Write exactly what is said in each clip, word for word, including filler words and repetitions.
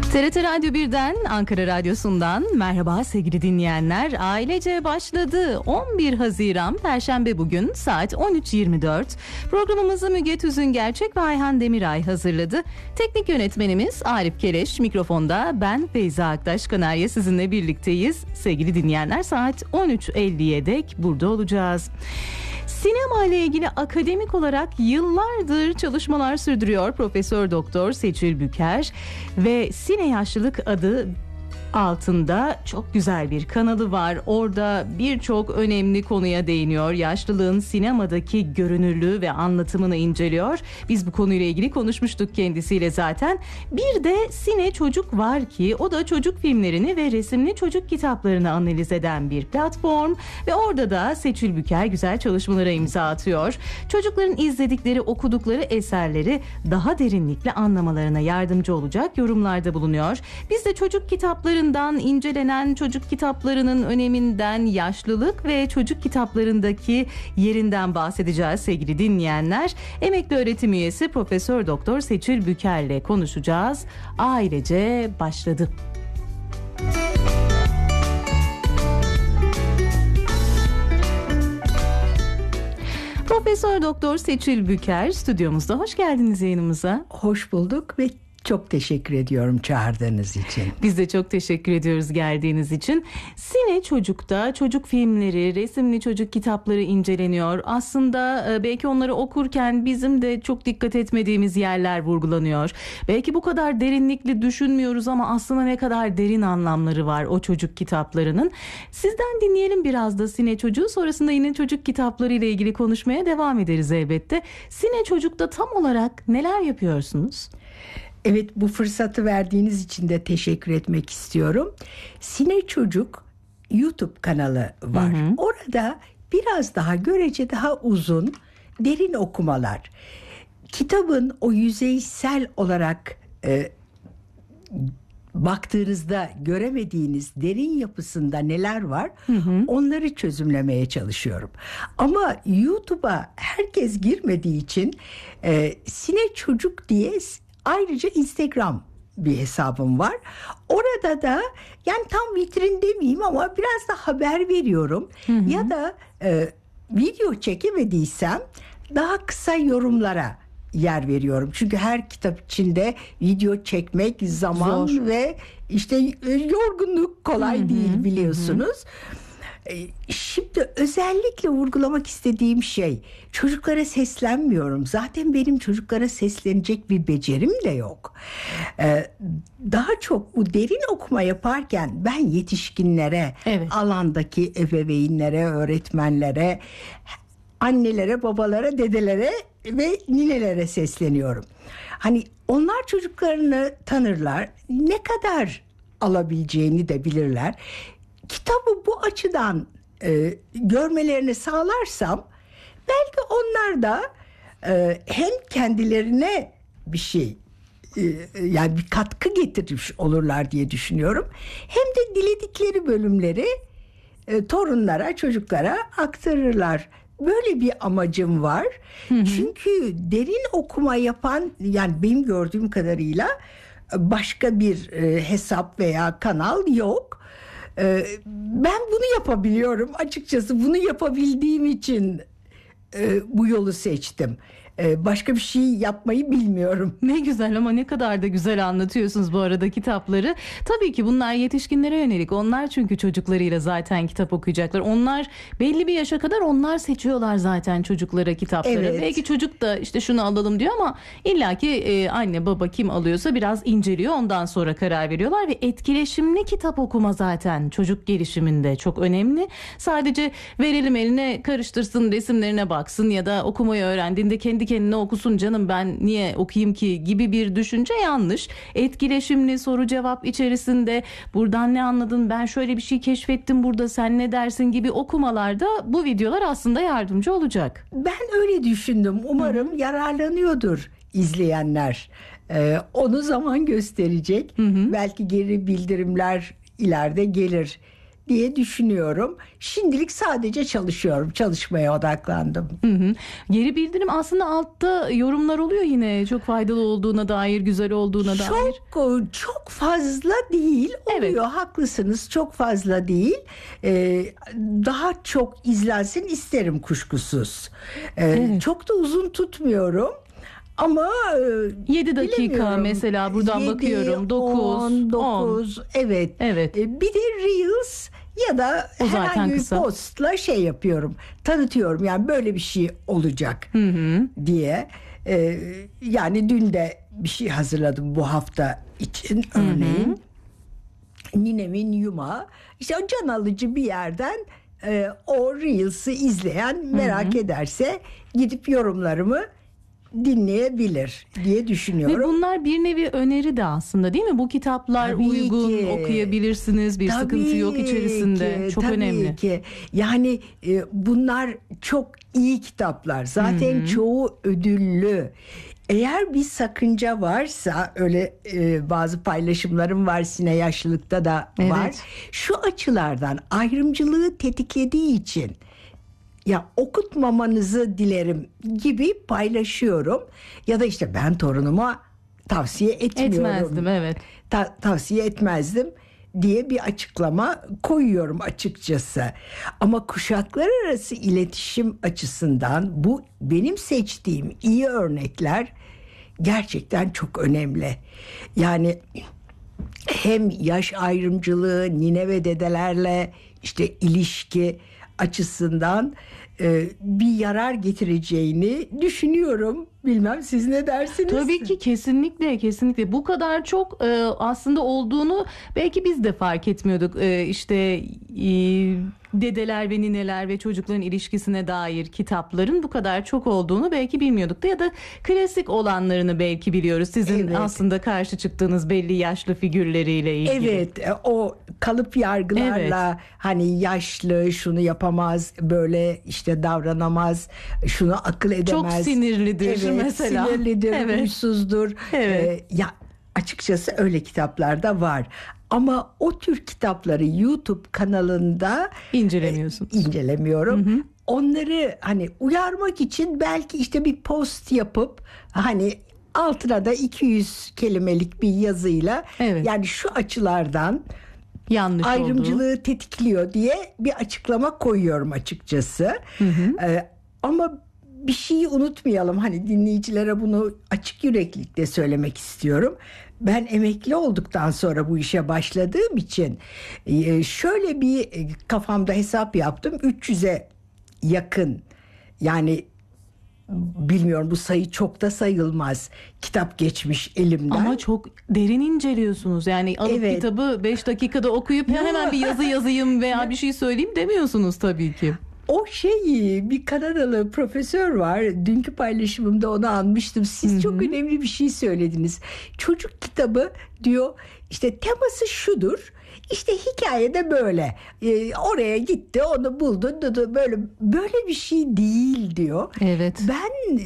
T R T Radyo birden, Ankara Radyosu'ndan merhaba sevgili dinleyenler. Ailece başladı. on bir Haziran Perşembe bugün saat on üç yirmi dört. Programımızı Müge Tüzün Gerçek ve Ayhan Demiray hazırladı. Teknik yönetmenimiz Arif Keleş, mikrofonda ben Feyza Aktaş Kanarya sizinle birlikteyiz. Sevgili dinleyenler, saat on üç elliye dek burada olacağız. Sinema ile ilgili akademik olarak yıllardır çalışmalar sürdürüyor Profesör Doktor Seçil Büker ve Sine Yaşlılık adı altında çok güzel bir kanalı var. Orada birçok önemli konuya değiniyor. Yaşlılığın sinemadaki görünürlüğü ve anlatımını inceliyor. Biz bu konuyla ilgili konuşmuştuk kendisiyle zaten. Bir de Sine Çocuk var ki o da çocuk filmlerini ve resimli çocuk kitaplarını analiz eden bir platform ve orada da Seçil Büker güzel çalışmalara imza atıyor. Çocukların izledikleri, okudukları eserleri daha derinlikle anlamalarına yardımcı olacak yorumlarda bulunuyor. Biz de çocuk kitapları incelenen çocuk kitaplarının öneminden, yaşlılık ve çocuk kitaplarındaki yerinden bahsedeceğiz sevgili dinleyenler. Emekli öğretim üyesi Profesör Doktor Seçil Büker'le konuşacağız. Ailece başladı. Profesör Doktor Seçil Büker stüdyomuzda. Hoş geldiniz yayınımıza. Hoş bulduk ve çok teşekkür ediyorum çağırdığınız için. Biz de çok teşekkür ediyoruz geldiğiniz için. Sine Çocuk'ta çocuk filmleri, resimli çocuk kitapları inceleniyor. Aslında belki onları okurken bizim de çok dikkat etmediğimiz yerler vurgulanıyor. Belki bu kadar derinlikli düşünmüyoruz ama aslında ne kadar derin anlamları var o çocuk kitaplarının. Sizden dinleyelim biraz da Sine Çocuğu. Sonrasında yine çocuk kitapları ile ilgili konuşmaya devam ederiz elbette. Sine Çocuk'ta tam olarak neler yapıyorsunuz? Evet, bu fırsatı verdiğiniz için de teşekkür etmek istiyorum. Sine Çocuk YouTube kanalı var. Hı hı. Orada biraz daha görece daha uzun, derin okumalar. Kitabın o yüzeysel olarak e, baktığınızda göremediğiniz derin yapısında neler var, hı hı. onları çözümlemeye çalışıyorum. Ama YouTube'a herkes girmediği için e, Sine Çocuk diye ayrıca Instagram bir hesabım var. Orada da yani tam vitrin demeyeyim ama biraz da haber veriyorum. Hı hı. Ya da e, video çekemediysem daha kısa yorumlara yer veriyorum. Çünkü her kitap içinde video çekmek zaman zor ve işte yorgunluk kolay hı hı. değil biliyorsunuz. Hı hı. Şimdi özellikle vurgulamak istediğim şey, çocuklara seslenmiyorum. Zaten benim çocuklara seslenecek bir becerim de yok. Ee, daha çok bu derin okuma yaparken ben yetişkinlere, evet. alandaki ebeveynlere, öğretmenlere, annelere, babalara, dedelere ve ninelere sesleniyorum. Hani onlar çocuklarını tanırlar, ne kadar alabileceğini de bilirler. Kitabı bu açıdan e, görmelerini sağlarsam belki onlar da e, hem kendilerine bir şey e, yani bir katkı getirmiş olurlar diye düşünüyorum. Hem de diledikleri bölümleri e, torunlara, çocuklara aktarırlar. Böyle bir amacım var. Hı hı. Çünkü derin okuma yapan, yani benim gördüğüm kadarıyla başka bir e, hesap veya kanal yok. Ben bunu yapabiliyorum açıkçası. Bunu yapabildiğim için e, bu yolu seçtim. E, başka bir şey yapmayı bilmiyorum. Ne güzel, ama ne kadar da güzel anlatıyorsunuz bu arada kitapları. Tabii ki bunlar yetişkinlere yönelik. Onlar çünkü çocuklarıyla zaten kitap okuyacaklar. Onlar belli bir yaşa kadar onlar seçiyorlar zaten çocuklara kitapları. Evet. Belki çocuk da işte şunu alalım diyor ama illaki e, anne baba kim alıyorsa biraz inceliyor. Ondan sonra karar veriyorlar ve etkileşimli kitap okuma zaten çocuk gelişiminde çok önemli. Sadece verelim eline, karıştırsın, resimlerine baksın ya da okumayı öğrendiğinde kendi kendine okusun, canım ben niye okuyayım ki gibi bir düşünce yanlış. Etkileşimli soru cevap içerisinde buradan ne anladın, ben şöyle bir şey keşfettim burada, sen ne dersin gibi okumalarda bu videolar aslında yardımcı olacak. Ben öyle düşündüm. Umarım Hı-hı. yararlanıyordur izleyenler. Ee, onu zaman gösterecek. Hı-hı. Belki geri bildirimler ileride gelir. diye düşünüyorum. Şimdilik sadece çalışıyorum. Çalışmaya odaklandım. Hı hı. Geri bildirim aslında altta yorumlar oluyor yine. Çok faydalı olduğuna dair, güzel olduğuna dair. Çok çok fazla değil. Oluyor. Evet. Haklısınız. Çok fazla değil. Ee, daha çok izlensin isterim kuşkusuz. Ee, Evet. Çok da uzun tutmuyorum. Ama yedi dakika mesela buradan yedi, bakıyorum. dokuz, on, dokuz on. Evet. Evet. Bir de Reels ya da O zaten herhangi bir kısa. postla şey yapıyorum. Tanıtıyorum yani böyle bir şey olacak Hı hı. diye. Ee, yani dün de bir şey hazırladım bu hafta için örneğin. Ninemin yumağı. İşte o can alıcı bir yerden e, o Reels'ı izleyen merak ederse gidip yorumlarımı dinleyebilir diye düşünüyorum. Ve bunlar bir nevi öneri de aslında değil mi? Bu kitaplar Tabii uygun, ki. okuyabilirsiniz. Bir Tabii sıkıntı yok içerisinde. ki, Çok tabii önemli. ki. Yani e, bunlar çok iyi kitaplar. Zaten çoğu ödüllü. Eğer bir sakınca varsa öyle e, bazı paylaşımlarım var, Sine Yaşlılık'ta da var. Evet. Şu açılardan ayrımcılığı tetiklediği için ya okutmamanızı dilerim gibi paylaşıyorum. Ya da işte ben torunuma tavsiye etmiyorum. Etmezdim, evet. Ta- tavsiye etmezdim diye bir açıklama koyuyorum açıkçası. Ama kuşaklar arası iletişim açısından bu benim seçtiğim iyi örnekler gerçekten çok önemli. Yani hem yaş ayrımcılığı, nine ve dedelerle işte ilişki açısından e, bir yarar getireceğini düşünüyorum. Bilmem siz ne dersiniz? Tabii ki kesinlikle kesinlikle bu kadar çok e, aslında olduğunu belki biz de fark etmiyorduk. E, işte e, dedeler ve nineler ve çocukların ilişkisine dair kitapların bu kadar çok olduğunu belki bilmiyorduk da ya da klasik olanlarını belki biliyoruz. Sizin Evet. aslında karşı çıktığınız belli yaşlı figürleriyle ilgili. Evet, e, o kalıp yargılarla hani yaşlı şunu yapamaz, böyle işte davranamaz, şunu akıl edemez. Çok sinirlidir Evet, mesela. sinirlidir, Evet. huysuzdur. Evet. E, ya açıkçası öyle kitaplar da var. Ama o tür kitapları YouTube kanalında İncelemiyorsunuz. e, incelemiyorum. Onları hani uyarmak için belki işte bir post yapıp hani altına da iki yüz kelimelik bir yazıyla Evet. yani şu açılardan Yanlış olduğu. ayrımcılığı tetikliyor diye bir açıklama koyuyorum açıkçası. Ee, ama bir şeyi unutmayalım. Hani dinleyicilere bunu açık yüreklilikle söylemek istiyorum. Ben emekli olduktan sonra bu işe başladığım için e, şöyle bir e, kafamda hesap yaptım. üç yüze yakın yani bilmiyorum bu sayı çok da sayılmaz. Kitap geçmiş elimden. Ama çok derin inceliyorsunuz. Yani alıp Evet. kitabı beş dakikada okuyup hemen bir yazı yazayım veya bir şey söyleyeyim demiyorsunuz tabii ki. O şey bir Kanadalı profesör var. Dünkü paylaşımımda onu anmıştım. Siz çok önemli bir şey söylediniz. Çocuk kitabı diyor işte teması şudur. İşte hikayede böyle. Ee, oraya gitti, onu buldu, buldu. Böyle böyle bir şey değil diyor. Evet. Ben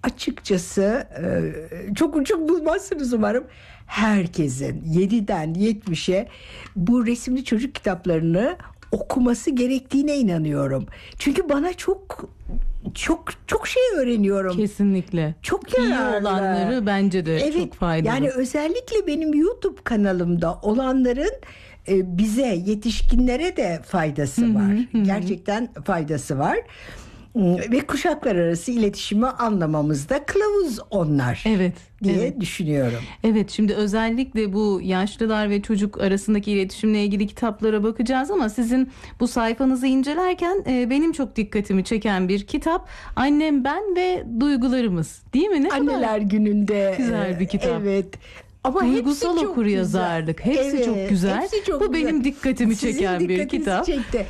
açıkçası e, çok uçuk bulmazsınız umarım. Herkesin yediden yetmişe bu resimli çocuk kitaplarını okuması gerektiğine inanıyorum. Çünkü bana çok çok çok şey öğreniyorum. Kesinlikle. Çok İyi yararlı. olanları bence de Evet, çok faydalı. yani özellikle benim YouTube kanalımda olanların e, bize yetişkinlere de faydası var. Gerçekten faydası var. Ve kuşaklar arası iletişimi anlamamızda kılavuz onlar Evet. diye evet. düşünüyorum. Evet, şimdi özellikle bu yaşlılar ve çocuk arasındaki iletişimle ilgili kitaplara bakacağız ama sizin bu sayfanızı incelerken e, benim çok dikkatimi çeken bir kitap Annem, Ben ve Duygularımız, değil mi? Ne Anneler kadar gününde güzel bir kitap. Evet. Ama duygusal hepsi çok okur güzel. yazarlık. Hepsi Evet, çok güzel. hepsi çok Bu güzel. benim dikkatimi Sizin çeken bir dikkatinizi kitap. çekti.